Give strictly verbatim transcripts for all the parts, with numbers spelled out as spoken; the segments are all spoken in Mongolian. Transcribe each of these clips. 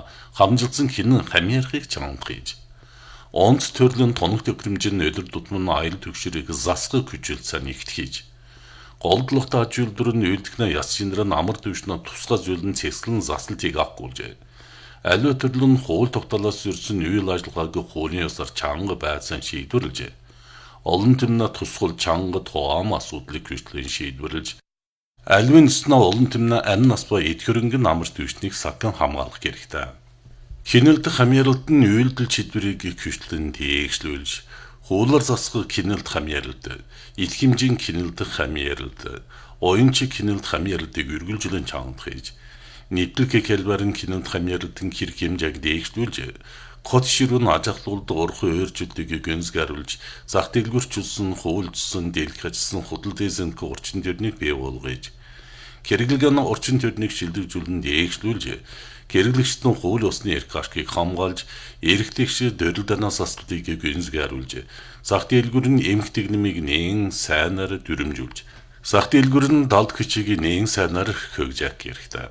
хамжилсан хинэн хамаархыг чангахиж. Онц төрлийн тоног төхөөрөмжийн өдөр тутмын аял төгшрийг засгах хүчилсэн ихтгэж. Голдлогтой аж үйлдвэр нь үйлдэгнэ яс шинрэн амар төвшнө тусгай зүйлэн цэцлэн заслтыг авахгүйжээ. Аливаа төрлийн хууль тогтоолоос ирсэн үйл ажиллагаагийн хуулийн ёсоор чанга байсан шийдвэрлэжээ. Олон тэмнэ тусгал чанга тоом асуудлыг хүчлэн шийдвэрлэж, аливаа нэснэ олон тэмнэ амь нас ба эд хөрөнгөний амар төвшнийг саган хамгаалах хэрэгтэй. Хинэлдэх хамааралд нь үйлдэл шийдвэрийг хүчлэн тээгшлүүлж, хуулиар засах хинэлт хамааралд, ил хэмжээний хинэлдэх хамааралд, оюунчиг хинэлт хамааралдыг үргэлжлэн чангахж, нийтлэг хэлбэрийн хинэлт хамааралдын хэрэг хэмжээг дээгшлүүлж, код ширүүн аж ахуйлд орхон өөрчлөлтийг гэнзгааруулж, зах дэлгүүрчилсэн, хуулжсан, дэлгэжсэн худал дэсэнтг орчин төрнийг бий болгож, хэрэглэгээний орчин төрнийг шилжүүлэн дээгшлүүлж, хэрэглэгчдийн хууль ёсны эрх ашгийг хамгаалж, эрхлэгч дөрөлдөнөөс асалтыг гэнзгааруулж, зах дэлгүүр нь эмх тэгнэмийг нээн сайнаар дүрмжүүлж, зах дэлгүүр нь далд хүчийг нээн сайнаар хөгжих хэрэгтэй.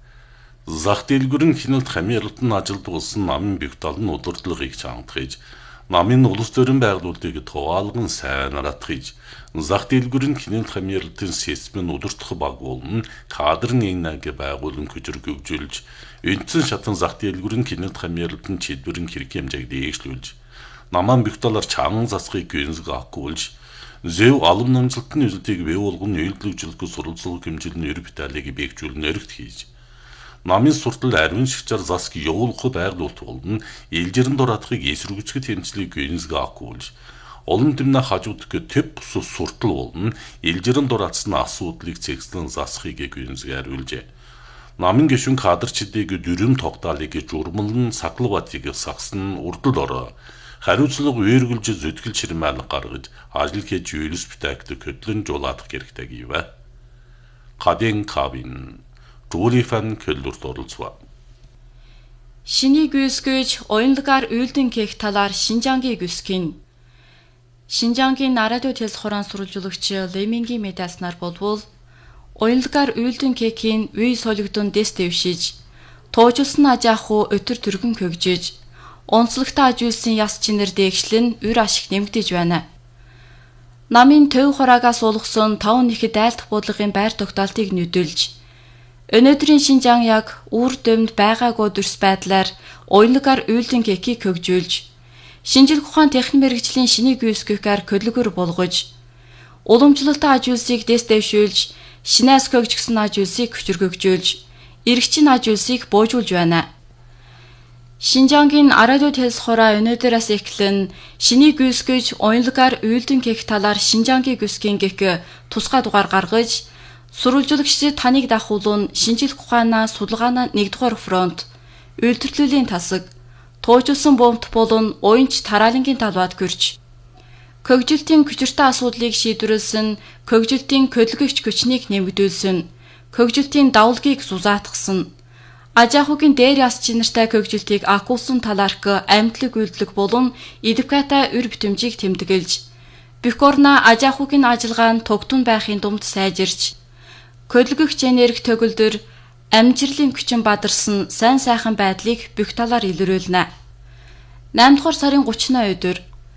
Зах дэлгүүр нь хинэлт хамааралд нь ажилд болсон намын бэгтал нь удирдлагыг чангахж, намын улс төрийн байгууллагыг туваалган сайнаар атгаж, зах дэлгүүр нь хинэлт хамааралдын системийн удирдах баг болон кадрын эйнаг байгуулан хүчрэг хөгжүүлж, үндсэн шатан зах дэлгүүр нь хинэлт хамааралдын шийдвэрийн хэрэг хэмжээг дээгшлүүлж, намын бэгталаар чанган засахыг гэнзэг авахгүйж, зөв алам намжилтны үйлдэлийг бий болгон үйлдвэрлэлгүй сурвалжлах хэмжээний өр биталыг бэхжүүлэн өргөт хийж, намын суртал ариун шигчээр засаг явуулах байгуулалт болон илжирэн дораатхыг эсрэгцэх тэмцлийг гэнзэг авахгүйж, олон тэмнэ хажуудах төв бус суртал болон илжирэн дораатсан асуудлыг цэгцлэн засахыг гэнзэг хариулжээ. Намын гишүүн кадрчдыг дүрм тогтоолыг журмалн саклаватыг сагсан урдал ороо, хариуцлага үергэлж зүтгэл ширмэн гаргаж, ажил хийж үйлс битэгт хөдлөн жуулаадах хэрэгтэй гэвэ. Каден кабин Жуулифан көлдөрт оролцваа. Шинийг гүйсгэж оюнлагаар үйлдэн кех талаар Шинжангийн гүйсгэн. Шинжангийн радио телс хорон сурвалжуулагч Лемингийн медиаснаар болвол оюнлагаар үйлдэн кекийн үе солигдон дэс дэвшиж, туужулсан аж ахуй өтөр төргөн хөгжиж, онцлогтой аж үйлсийн яс чинэр дээгшлэн үр ашиг нэмэгдэж байна. Намын төв хураагаас уулгасан таван нэхэд айлдах бодлогын байр тогтоолтыг нөдөлж, өнөөдрийн Шинжаан яг үр дүнд байгаагүй дүрс байдлаар оюнлагаар үйлдэн кекийг хөгжүүлж, шинжлэх ухаан техник мэргэжлийн шинийг гүйцэтгэхээр хөдөлгөөр болгож, уламжлалтай аж үйлсийг дэс дэвшүүлж, шинээс хөгжсөн аж үйлсийг хүчрхэгжүүлж, эргэжчин аж үйлсийг буужуулж байна. Шинжангийн радио телс хороо өнөөдрөөс эхлэн шинийг гүйцэтгэж оюнлагаар үйлдэн кек талаар Шинжангийн гүйцэтгэн гэх тусгай дугаар гаргаж, сурвалжуулагчид таныг дахуулан шинжлэх ухаанаа судалгаанаа нэгдүгээр фронт, үйлдвэрлэлийн тасаг, туужулсан бомбт болон уянч тараалангийн талбайд гөрж, хөгжилтийн хүчиртэй асуудлыг шийдвэрлсэн, хөгжилтийн хөдөлгөгч хүчнийг нэмэгдүүлсэн, хөгжилтийн давлгийг сузаатгсан, аж ахуйн дээр яс чинартай хөгжилтийг акуулсан талаарх амьдлаг үйлдэлг болон эдвокатай өр битэмжийг тэмдэглэж, бүх орноо аж ахуйн ажиллагаанд тогтун байхын думд сайжирч, хөдөлгөгч энерги төгөлдөр амжилтын хүчин бадарсан сайн сайхан байдлыг бүх талаар илрүүлнэ. найм дугаар сарын гуравны өдөр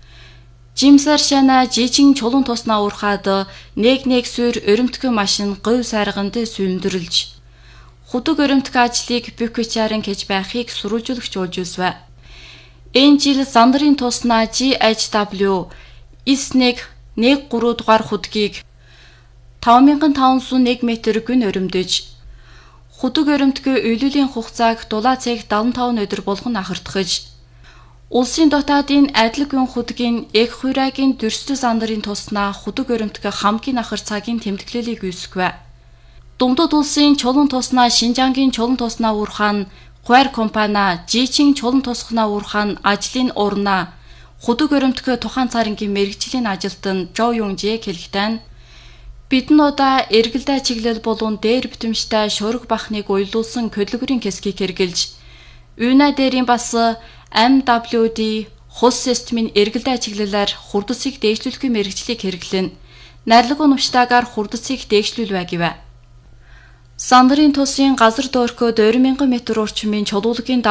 Жимсар шана жичин чулуун туснаа уурхаад нэг нэг сүр өрөмтгөө машин говь сайрганд сүлэндэрлж, худаг өрөмтгөө ажлыг бүх хүчээрэн хийж байхыг сурвалжуулагч болж үсвэ. Энэ жил Зандарын туснаа G H W эс нэг нэг гурав дугаар худгийг таван мянган таван жүз нэг метр гүн өрөмдөж, худаг өрөмтгөө үйлүүлийн хугацааг дулаан цаг дааван таван өдөр болгон ахардахж, улсын дотоодын адил гүн худгийн эх хуйрагийн дөрсдө Зандарын туснаа худаг өрөмтгөө хамгийн ахар цагийн тэмдэглэлийг үүсгэв. Думдууд улсын чулуун туснаа Шинжангийн чулуун туснаа уурхаан Хуайр компани жичин чулуун тусгнаа уурхаан ажлын урнаа худаг өрөмтгөө тухайн цаарингийн мэргэжлийн ажилтан Жоо Юнжээг хэлэхдээ бидэн удаа эргэлдээ чиглэл болон дээр битэмжтэй шураг бахныг уйлуулсан хөдөлгөрийн кескийг хэрглэж, Үйна дээрийн бас эм дабл ю ди хус системийн эргэлдээ чиглэлээр хурдсыг дээшлүүлэхүй мэргэжлийг хэрэглэн, найрлага унамштайгаар хурдсыг дээшлүүлвэ гэв. Сандарын тусын газар дөөрхөө две мянган метр орчмын чулуулгийн